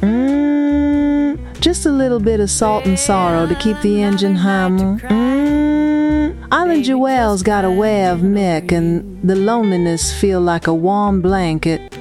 Just a little bit of salt and sorrow to keep the engine humming. Island Joelle's got a way of making the loneliness feel like a warm blanket.